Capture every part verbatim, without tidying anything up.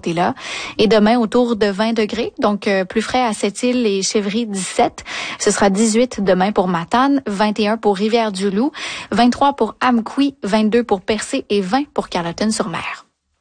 côté-là. Et demain, autour de vingt degrés, donc euh, plus frais à Sept-Îles et Chevry, dix-sept. Ce sera dix-huit demain pour Matane, vingt et un pour Rivière-du-Loup, vingt-trois pour Amqui, vingt-deux pour Percé et vingt pour Carleton-sur-Mer.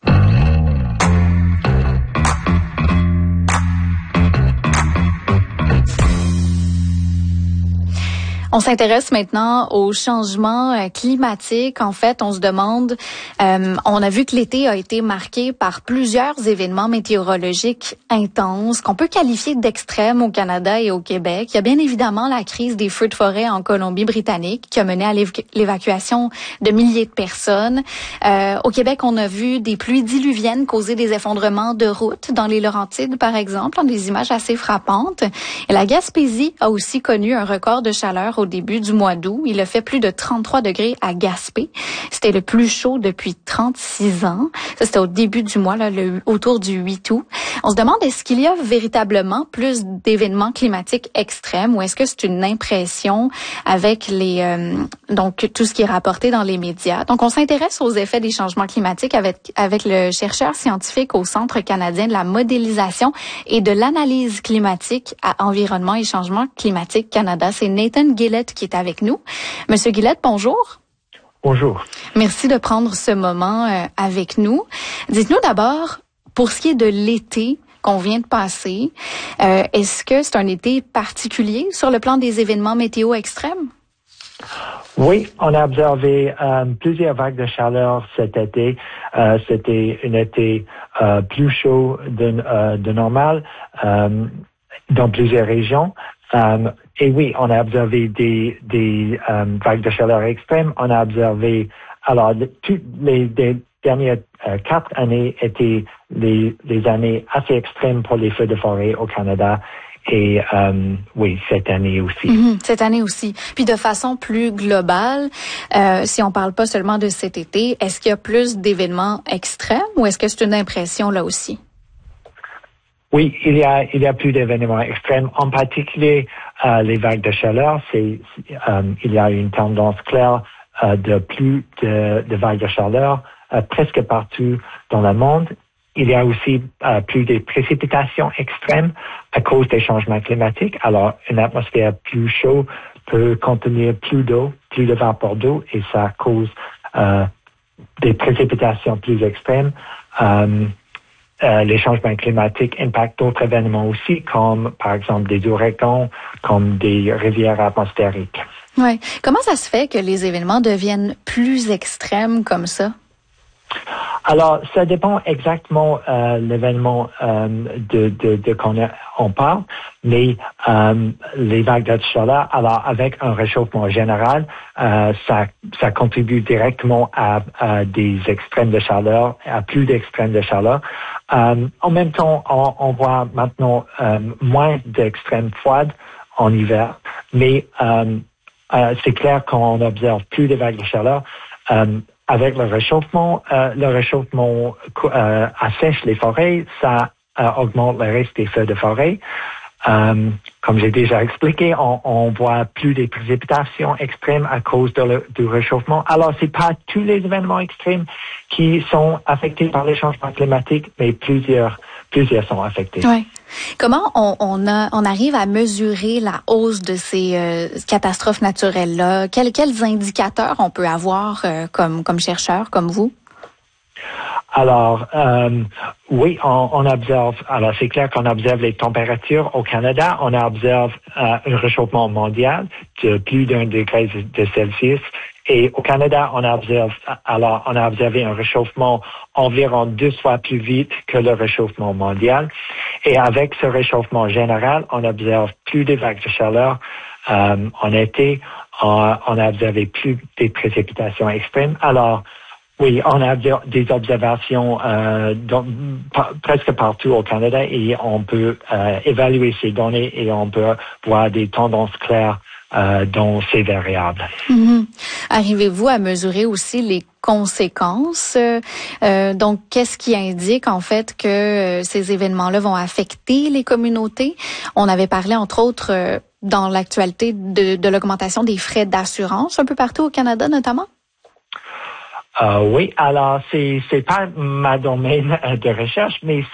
On s'intéresse maintenant aux changements euh, climatiques. En fait, on se demande, euh, on a vu que l'été a été marqué par plusieurs événements météorologiques intenses qu'on peut qualifier d'extrêmes au Canada et au Québec. Il y a bien évidemment la crise des feux de forêt en Colombie-Britannique qui a mené à l'év- l'évacuation de milliers de personnes. Euh, au Québec, on a vu des pluies diluviennes causer des effondrements de routes dans les Laurentides, par exemple, des images assez frappantes. Et la Gaspésie a aussi connu un record de chaleur au début du mois d'août. Il a fait plus de trente-trois degrés à Gaspé. C'était le plus chaud depuis trente-six ans. Ça, c'était au début du mois, là, le, autour du huit août. On se demande, est-ce qu'il y a véritablement plus d'événements climatiques extrêmes ou est-ce que c'est une impression avec les euh, donc tout ce qui est rapporté dans les médias? Donc, on s'intéresse aux effets des changements climatiques avec, avec le chercheur scientifique au Centre canadien de la modélisation et de l'analyse climatique à Environnement et Changement climatique Canada. C'est Nathan Gillett qui est avec nous. Monsieur Gillett, bonjour. Bonjour. Merci de prendre ce moment euh, avec nous. Dites-nous d'abord, pour ce qui est de l'été qu'on vient de passer, euh, est-ce que c'est un été particulier sur le plan des événements météo extrêmes? Oui, on a observé euh, plusieurs vagues de chaleur cet été. Euh, c'était un été euh, plus chaud de, euh, de normal euh, dans plusieurs régions. Um, et oui, on a observé des, des um, vagues de chaleur extrêmes. On a observé, alors, toutes les, les dernières euh, quatre années étaient les, les années assez extrêmes pour les feux de forêt au Canada. Et um, oui, cette année aussi. Mm-hmm, cette année aussi. Puis de façon plus globale, euh, si on parle pas seulement de cet été, est-ce qu'il y a plus d'événements extrêmes ou est-ce que c'est une impression là aussi? Oui, il y a il y a plus d'événements extrêmes. En particulier, euh, les vagues de chaleur, c'est euh, il y a une tendance claire euh, de plus de, de vagues de chaleur euh, presque partout dans le monde. Il y a aussi euh, plus de précipitations extrêmes à cause des changements climatiques. Alors, une atmosphère plus chaude peut contenir plus d'eau, plus de vapeur d'eau, et ça cause euh, des précipitations plus extrêmes. Euh, Euh, les changements climatiques impactent d'autres événements aussi, comme par exemple des ouragans, comme des rivières atmosphériques. Oui. Comment ça se fait que les événements deviennent plus extrêmes comme ça? Alors, ça dépend exactement euh, l'événement euh, de, de, de qu'on on parle, mais euh, les vagues de chaleur, alors avec un réchauffement général, euh, ça, ça contribue directement à, à des extrêmes de chaleur, à plus d'extrêmes de chaleur. Euh, en même temps, on, on voit maintenant euh, moins d'extrêmes froides en hiver, mais euh, euh, c'est clair qu'on observe plus de vagues de chaleur. Euh, Avec le réchauffement, euh, le réchauffement euh, assèche les forêts, ça euh, augmente le risque des feux de forêt. Euh, comme j'ai déjà expliqué, on, on voit plus des précipitations extrêmes à cause de le, du réchauffement. Alors, c'est pas tous les événements extrêmes qui sont affectés par les changements climatiques, mais plusieurs, plusieurs sont affectés. Oui. Comment on, on, a, on arrive à mesurer la hausse de ces euh, catastrophes naturelles-là? Quels, quels indicateurs on peut avoir euh, comme, comme chercheur, comme vous? Alors, euh, oui, on, on observe, alors c'est clair qu'on observe les températures au Canada. On observe euh, un réchauffement mondial de plus d'un degré de Celsius. Et au Canada, on observe, alors, on a observé un réchauffement environ deux fois plus vite que le réchauffement mondial. Et avec ce réchauffement général, on observe plus de vagues de chaleur. Euh, en été, on, on a observé plus de précipitations extrêmes. Alors, oui, on a des observations euh, dans, pa, presque partout au Canada et on peut euh, évaluer ces données et on peut voir des tendances claires euh, dans ces variables. Mm-hmm. Arrivez-vous à mesurer aussi les conséquences? Euh, donc, qu'est-ce qui indique en fait que euh, ces événements-là vont affecter les communautés? On avait parlé entre autres euh, dans l'actualité de, de l'augmentation des frais d'assurance un peu partout au Canada notamment. Euh, oui, alors c'est c'est pas ma domaine de recherche, mais